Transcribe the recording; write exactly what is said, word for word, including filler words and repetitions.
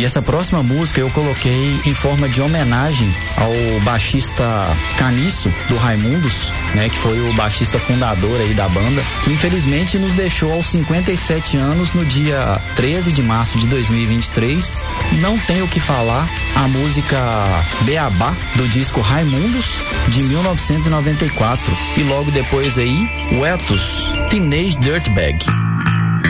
essa próxima música eu coloquei em forma de homenagem ao baixista Caniço, do Raimundos, né, que foi o baixista fundador aí da banda, que infelizmente nos deixou aos cinquenta e sete anos no dia treze de março de dois mil e vinte e três. Não tenho o que falar, a música Beabá, do disco Raimundos, de mil novecentos e noventa e quatro. E logo depois aí, o Etos, Teenage Dirtbag.